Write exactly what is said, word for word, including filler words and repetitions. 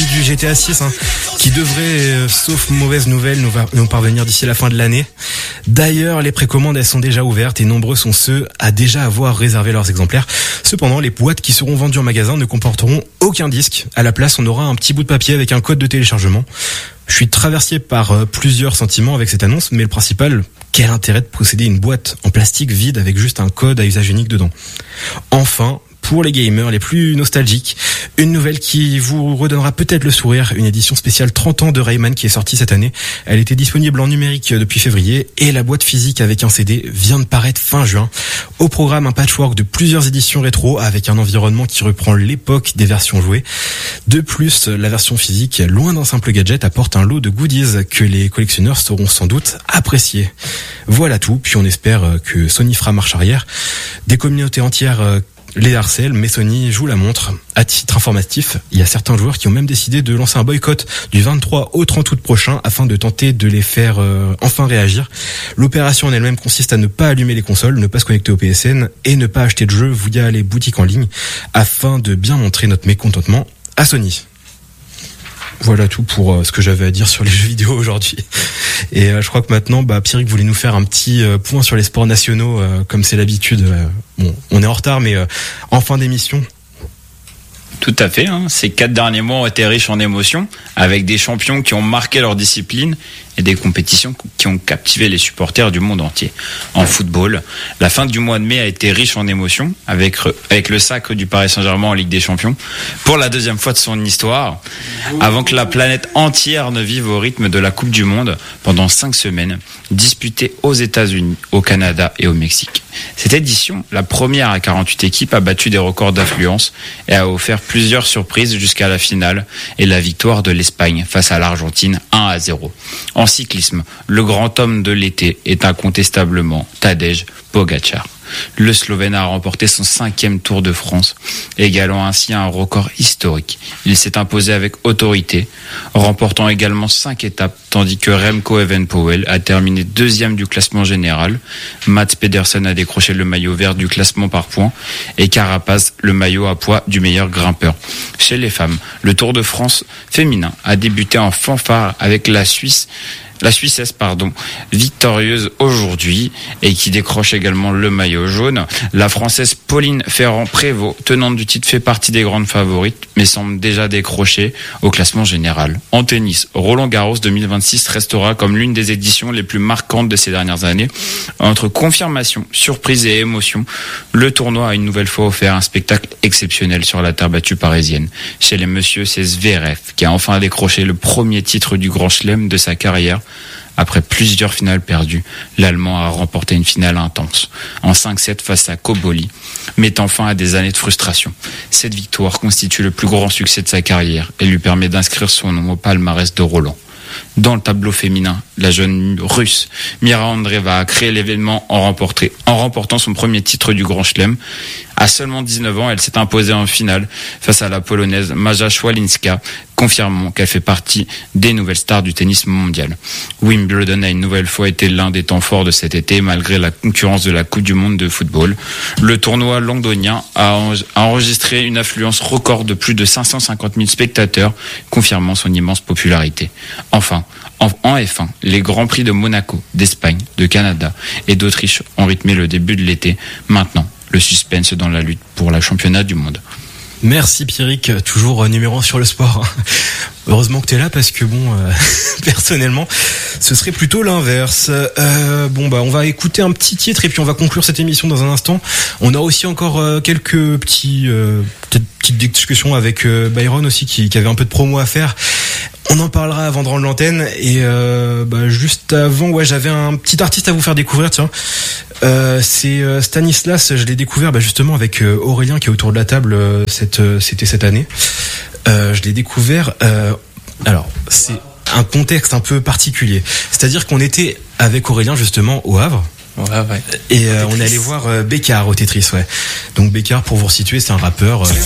sortie du G T A six, hein, qui devrait, euh, sauf mauvaise nouvelle, nous, va, nous parvenir d'ici la fin de l'année. D'ailleurs, les précommandes, elles sont déjà ouvertes et nombreux sont ceux à déjà avoir réservé leurs exemplaires. Cependant, les boîtes qui seront vendues en magasin ne comporteront aucun disque. À la place, on aura un petit bout de papier avec un code de téléchargement. Je suis traversé par euh, plusieurs sentiments avec cette annonce, mais le principal, quel intérêt de posséder une boîte en plastique vide avec juste un code à usage unique dedans. Enfin, pour les gamers les plus nostalgiques, une nouvelle qui vous redonnera peut-être le sourire, une édition spéciale trente ans de Rayman qui est sortie cette année. Elle était disponible en numérique depuis février et la boîte physique avec un C D vient de paraître fin juin. Au programme, un patchwork de plusieurs éditions rétro avec un environnement qui reprend l'époque des versions jouées. De plus, la version physique, loin d'un simple gadget, apporte un lot de goodies que les collectionneurs sauront sans doute apprécier. Voilà tout, puis on espère que Sony fera marche arrière. Des communautés entières les harcèlent, mais Sony joue la montre. À titre informatif, il y a certains joueurs qui ont même décidé de lancer un boycott du vingt-trois au trente août prochain afin de tenter de les faire euh, enfin réagir. L'opération en elle-même consiste à ne pas allumer les consoles, ne pas se connecter au P S N et ne pas acheter de jeux via les boutiques en ligne afin de bien montrer notre mécontentement à Sony. Voilà tout pour euh, ce que j'avais à dire sur les jeux vidéo aujourd'hui. Et euh, je crois que maintenant, bah, Pierrick voulait nous faire un petit euh, point sur les sports nationaux, euh, comme c'est l'habitude. Euh, bon, on est en retard, mais euh, en fin d'émission. Tout à fait, hein. Ces quatre derniers mois ont été riches en émotions, avec des champions qui ont marqué leur discipline et des compétitions qui ont captivé les supporters du monde entier. En football, la fin du mois de mai a été riche en émotions, avec, avec le sacre du Paris Saint-Germain en Ligue des Champions, pour la deuxième fois de son histoire, avant que la planète entière ne vive au rythme de la Coupe du Monde pendant cinq semaines, disputée aux États-Unis, au Canada et au Mexique. Cette édition, la première à quarante-huit équipes, a battu des records d'affluence et a offert plusieurs surprises jusqu'à la finale et la victoire de l'Espagne face à l'Argentine un à zéro. En cyclisme, le grand homme de l'été est incontestablement Tadej Pogačar. Le Slovène a remporté son cinquième Tour de France, égalant ainsi un record historique. Il s'est imposé avec autorité, remportant également cinq étapes, tandis que Remco Evenepoel a terminé deuxième du classement général. Mats Pedersen a décroché le maillot vert du classement par points et Carapaz le maillot à poids du meilleur grimpeur. Chez les femmes, le Tour de France féminin a débuté en fanfare avec la Suisse La Suissesse, pardon, victorieuse aujourd'hui et qui décroche également le maillot jaune. La Française Pauline Ferrand-Prévot, tenante du titre, fait partie des grandes favorites, mais semble déjà décrocher au classement général. En tennis, Roland Garros deux mille vingt-six restera comme l'une des éditions les plus marquantes de ces dernières années. Entre confirmation, surprise et émotion, le tournoi a une nouvelle fois offert un spectacle exceptionnel sur la terre battue parisienne. Chez les messieurs, c'est Zverev qui a enfin décroché le premier titre du Grand Chelem de sa carrière. Après plusieurs finales perdues, l'Allemand a remporté une finale intense, en cinq sept face à Koboli, mettant fin à des années de frustration. Cette victoire constitue le plus grand succès de sa carrière et lui permet d'inscrire son nom au palmarès de Roland. Dans le tableau féminin, la jeune russe Mira Andreeva a créé l'événement en, remporté, en remportant son premier titre du Grand Chelem. À seulement dix-neuf ans, elle s'est imposée en finale face à la polonaise Maja Szwalinska, confirmant qu'elle fait partie des nouvelles stars du tennis mondial. Wimbledon a une nouvelle fois été l'un des temps forts de cet été, malgré la concurrence de la Coupe du Monde de football. Le tournoi londonien a enregistré une affluence record de plus de cinq cent cinquante mille spectateurs, confirmant son immense popularité. Enfin, en F un, les Grands Prix de Monaco, d'Espagne, de Canada et d'Autriche ont rythmé le début de l'été. Maintenant, le suspense dans la lutte pour le championnat du monde. Merci Pierrick, toujours numéro un sur le sport. Heureusement que t'es là parce que bon, euh, personnellement, ce serait plutôt l'inverse. Euh, bon bah, on va écouter un petit titre et puis on va conclure cette émission dans un instant. On a aussi encore euh, quelques petits, euh, peut-être petites discussions avec euh, Byron aussi qui, qui avait un peu de promo à faire. On en parlera avant de rendre l'antenne et euh, bah, juste avant, ouais, j'avais un petit artiste à vous faire découvrir, tiens. Euh, c'est euh, Stanislas, je l'ai découvert bah, justement avec euh, Aurélien qui est autour de la table. Euh, cette, euh, c'était cette année. Euh, je l'ai découvert. Euh, alors, c'est un contexte un peu particulier. C'est-à-dire qu'on était avec Aurélien justement au Havre. Ouais, ouais. Et euh, on est allé voir euh, Bécard au Tetris, ouais. Donc Bécard, pour vous resituer, c'est un rappeur. Euh,